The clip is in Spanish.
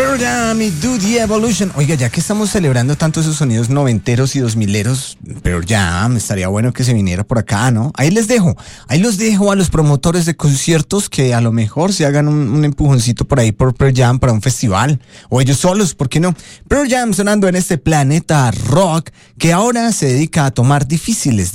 Pearl Jam y Do The Evolution. Oiga, ya que estamos celebrando tanto esos sonidos noventeros y dos mileros, Pearl Jam, estaría bueno que se viniera por acá, ¿no? Ahí los dejo a los promotores de conciertos que a lo mejor se hagan un empujoncito por ahí por Pearl Jam para un festival. O ellos solos, ¿por qué no? Pearl Jam sonando en este planeta rock que ahora se dedica a tomar difíciles